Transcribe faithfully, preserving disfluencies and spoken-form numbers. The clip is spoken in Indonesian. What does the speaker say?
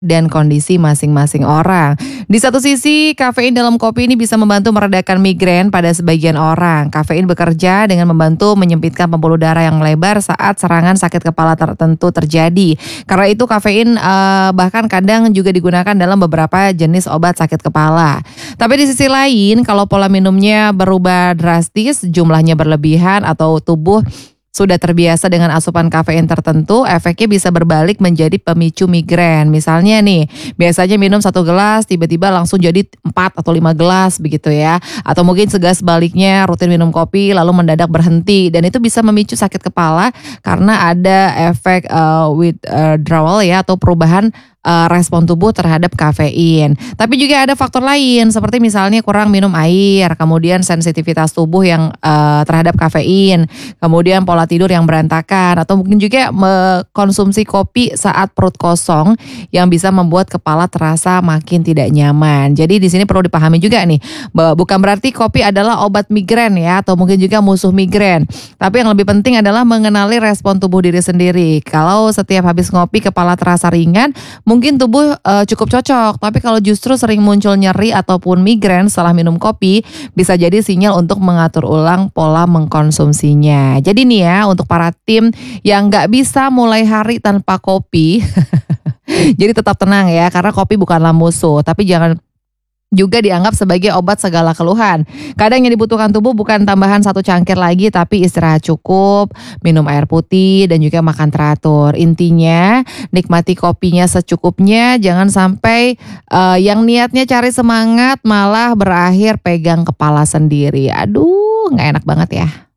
dan kondisi masing-masing orang. Di satu sisi, kafein dalam kopi ini bisa membantu meredakan migrain pada sebagian orang. Kafein bekerja dengan membantu menyempitkan pembuluh darah yang lebar saat serangan sakit kepala tertentu terjadi. Karena itu kafein eh, bahkan kadang juga digunakan dalam beberapa jenis obat sakit kepala. Tapi di sisi lain, kalau pola minumnya berubah drastis, jumlahnya berlebihan atau tubuh sudah terbiasa dengan asupan kafein tertentu, efeknya bisa berbalik menjadi pemicu migrain. Misalnya nih, biasanya minum satu gelas, tiba-tiba langsung jadi empat atau lima gelas begitu ya. Atau mungkin segelas sebaliknya, rutin minum kopi lalu mendadak berhenti. Dan itu bisa memicu sakit kepala karena ada efek uh, withdrawal ya, atau perubahan uh, respon tubuh terhadap kafein. Tapi juga ada faktor lain seperti misalnya kurang minum air, kemudian sensitivitas tubuh yang uh, terhadap kafein, kemudian pola tidur yang berantakan, atau mungkin juga mengkonsumsi kopi saat perut kosong yang bisa membuat kepala terasa makin tidak nyaman. Jadi di sini perlu dipahami juga nih, bahwa bukan berarti kopi adalah obat migrain ya, atau mungkin juga musuh migrain. Tapi yang lebih penting adalah mengenali respon tubuh diri sendiri. Kalau setiap habis ngopi kepala terasa ringan, mungkin tubuh uh, cukup cocok. Tapi kalau justru sering muncul nyeri ataupun migrain setelah minum kopi, bisa jadi sinyal untuk mengatur ulang pola mengkonsumsinya. Jadi nih ya, untuk para tim yang nggak bisa mulai hari tanpa kopi, jadi tetap tenang ya, karena kopi bukanlah musuh. Tapi jangan juga dianggap sebagai obat segala keluhan. Kadang yang dibutuhkan tubuh bukan tambahan satu cangkir lagi, tapi istirahat cukup, minum air putih, dan juga makan teratur. Intinya, nikmati kopinya secukupnya, jangan sampai uh, yang niatnya cari semangat malah berakhir pegang kepala sendiri. Aduh, nggak enak banget ya.